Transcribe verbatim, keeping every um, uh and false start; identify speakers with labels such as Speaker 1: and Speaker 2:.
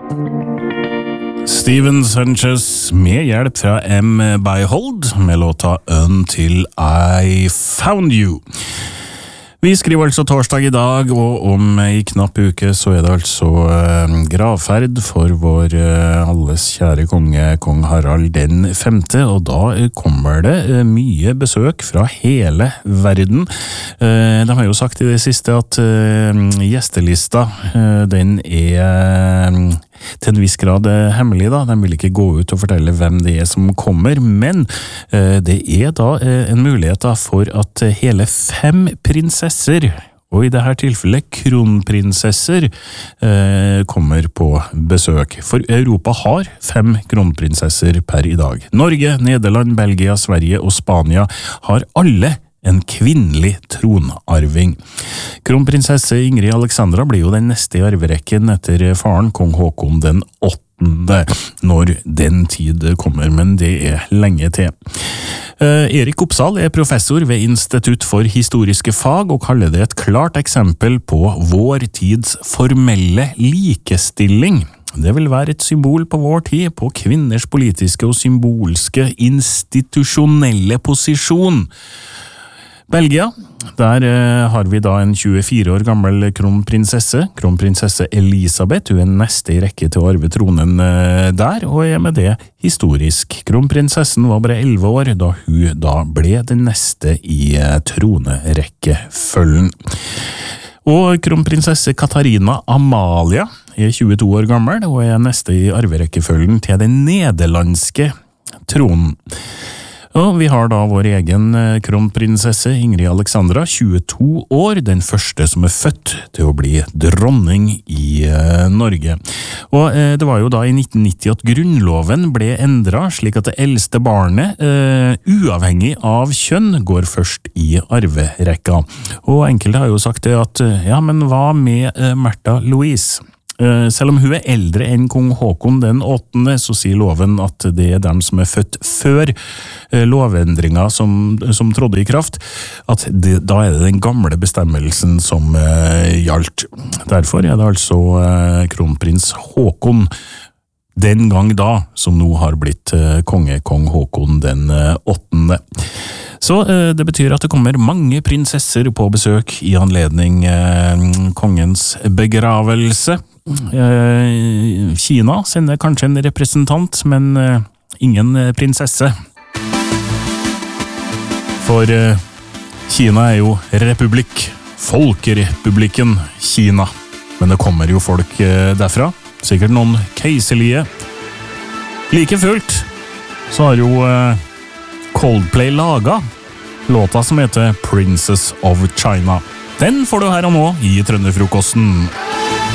Speaker 1: Steven Sanchez med hjelp fra M. Byhold med låta Until I Found You. Vi skriver altså torsdag i dag, og om i knapp uke så er det altså eh, gravferd for vår eh, alles kjære konge, kong Harald den femte, og da kommer det eh, mye besøk fra hele verden. Eh, de har jo sagt i det siste at eh, gjestelista, eh, den er eh, til en viss grad hemmelig da, de vil ikke gå ut og fortelle hvem det er som kommer, men eh, det er da eh, en mulighet da, for at hele fem prinsesser, og i dette tilfellet kronprinsesser, eh, kommer på besøk. For Europa har fem kronprinsesser per i dag. Norge, Nederland, Belgia, Sverige og Spania har alle en kvinnelig tronarving. Kronprinsesse Ingrid Alexandra blir jo den neste i arverekken etter faren kong Håkon den åttende, når den tid kommer, men det er lenge til. Eh, Erik Opsahl er professor ved Institutt for historiske fag og kaller det et klart eksempel på vår tids formelle likestilling. Det vil være et symbol på vår tid, på kvinners politiske og symbolske institusjonelle posisjon. Belgia, der eh, har vi da en tjuefire år gammel kronprinsesse, kronprinsesse Elisabeth, hun er neste i rekke til å arve tronen eh, der, og er med det historisk. Kronprinsessen var bare elleve år da hun da ble den neste i eh, tronerekkefølgen. Og kronprinsesse Katarina Amalia er tjueto år gammel og er neste i arverekkefølgen til den nederlandske tronen. Og vi har da vår egen kronprinsesse Ingrid Alexandra, tjueto år, den første som er født til å bli dronning i eh, Norge. Og eh, det var jo da i nitten nitti at grunnloven ble endret, slik at det eldste barnet, eh, uavhengig av kjønn, går først i arverekka. Og enkelte har jo sagt det at, ja, men hva med eh, Märtha Louise? Selv om hun er eldre enn kong Håkon den åttende, så sier loven at det er dem som er født før lovendringen som, som trådde i kraft, at det, da er det den gamle bestemmelsen som uh, gjaldt. Derfor er det altså uh, kronprins Håkon den gang da, som nå har blitt uh, konge, kong Håkon den åttende. Så uh, det betyr at det kommer mange prinsesser på besøk i anledning uh, kongens begravelse. Kina sender kanskje en representant, men ingen prinsesse. For Kina er jo republikk, folkerepublikken Kina. Men det kommer jo folk derfra, sikkert noen keiserlige. Like fullt så har jo Coldplay laget låta som heter Princess of China. Den får du her og nå i Trønderfrokosten.